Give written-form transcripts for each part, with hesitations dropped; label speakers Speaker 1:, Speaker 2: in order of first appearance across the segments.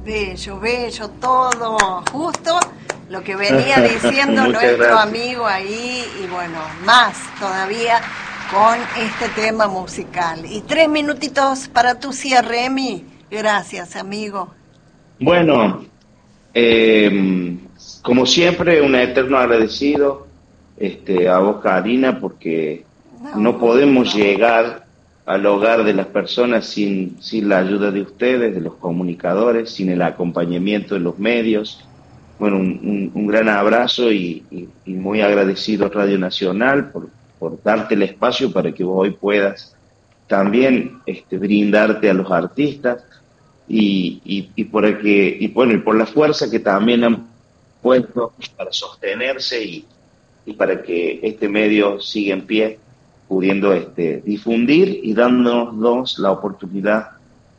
Speaker 1: Bello, bello, todo justo lo que venía diciendo nuestro
Speaker 2: gracias.
Speaker 1: amigo ahí, y bueno, más todavía con este tema musical. Y 3 minutitos para tu cierre, Emi. Gracias, amigo.
Speaker 2: Bueno, como siempre, un eterno agradecido a vos, Karina, porque no
Speaker 1: No, por
Speaker 2: podemos
Speaker 1: favor.
Speaker 2: llegar al hogar de las personas sin la ayuda de ustedes, de los comunicadores, sin el acompañamiento de los medios. Bueno, un gran abrazo y muy agradecido a Radio Nacional por darte el espacio para que vos hoy puedas también brindarte a los artistas y bueno, y por la fuerza que también han puesto para sostenerse y para que este medio siga en pie, pudiendo difundir y dándonos la oportunidad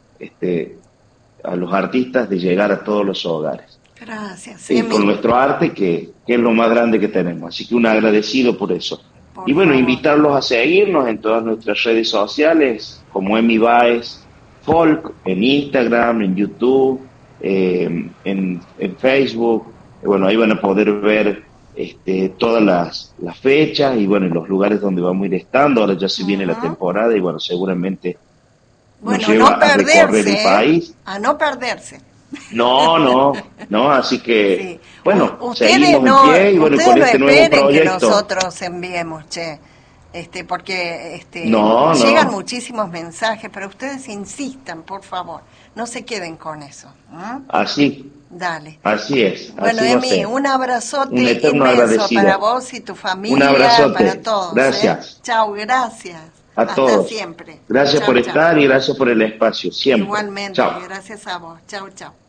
Speaker 2: a los artistas de llegar a todos los hogares.
Speaker 1: Gracias,
Speaker 2: Y con
Speaker 1: Emi.
Speaker 2: nuestro arte, que es lo más grande que tenemos. Así que un agradecido por eso.
Speaker 1: Por
Speaker 2: Y bueno,
Speaker 1: favor.
Speaker 2: invitarlos a seguirnos en todas nuestras redes sociales, como Emi Baez Folk, en Instagram, en YouTube, en Facebook. Bueno, ahí van a poder ver todas las fechas y bueno, los lugares donde vamos a ir estando. Ahora ya se viene la
Speaker 1: Ujú.
Speaker 2: temporada y bueno, seguramente nos
Speaker 1: Bueno,
Speaker 2: lleva
Speaker 1: no
Speaker 2: a recorrer el
Speaker 1: perderse, ¿eh?
Speaker 2: país.
Speaker 1: A no perderse.
Speaker 2: No, no, no, así que,
Speaker 1: Sí.
Speaker 2: bueno,
Speaker 1: Ustedes
Speaker 2: seguimos en
Speaker 1: no,
Speaker 2: pie y bueno, con
Speaker 1: ustedes
Speaker 2: este nuevo
Speaker 1: esperen que
Speaker 2: proyecto.
Speaker 1: nosotros enviemos, che. Porque
Speaker 2: No,
Speaker 1: llegan
Speaker 2: no,
Speaker 1: muchísimos mensajes, pero ustedes insistan, por favor. No se queden con eso.
Speaker 2: así,
Speaker 1: Dale. Bueno,
Speaker 2: así va a
Speaker 1: Emi,
Speaker 2: ser.
Speaker 1: un
Speaker 2: Un
Speaker 1: abrazote
Speaker 2: eterno
Speaker 1: inmenso para
Speaker 2: agradecido.
Speaker 1: vos y tu
Speaker 2: Un
Speaker 1: familia, para
Speaker 2: abrazote.
Speaker 1: todos, ¿eh?
Speaker 2: Gracias
Speaker 1: Chau, gracias.
Speaker 2: a
Speaker 1: Hasta
Speaker 2: todos.
Speaker 1: siempre.
Speaker 2: Gracias
Speaker 1: Chau,
Speaker 2: por
Speaker 1: chau.
Speaker 2: estar y gracias por el espacio, siempre.
Speaker 1: Igualmente,
Speaker 2: Chao.
Speaker 1: gracias a vos. Chau, chau.